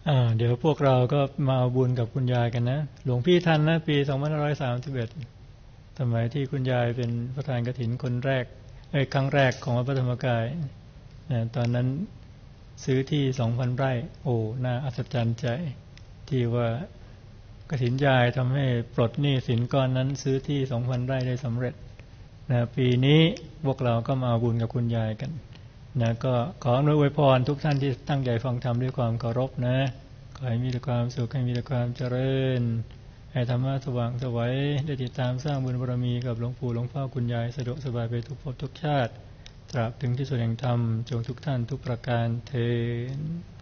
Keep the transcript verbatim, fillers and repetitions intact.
อ่าเดี๋ยวพวกเราก็มาเอาบุญกับคุณยายกันนะหลวงพี่ทันนะปีสองพันห้าร้อยสามสิบเอ็ดสมัยที่คุณยายเป็นประธานกฐินคนแรกเอ้ยครั้งแรกของวัดพระธรรมกายนะตอนนั้นซื้อที่สองพันไร่โอ้น่าอัศจรรย์ใจที่ว่ากฐินยายทำให้ปลดหนี้สินก้อนนั้นซื้อที่สองพันไร่ได้สำเร็จนะปีนี้พวกเราก็มาเอาบุญกับคุณยายกันนะก็ขออวยพรทุกท่านที่ตั้งใจฟังธรรมด้วยความเคารพนะขอให้มีแต่ความสุขให้มีแต่ความเจริญให้ธรรมะสว่างไสวได้ติดตามสร้างบุญบารมีกับหลวงปู่หลวงพ่อคุณยายสะดวกสบายไปทุกภพทุกชาติตราบถึงที่สุดแห่งธรรมจงทุกท่านทุกประการเทอญ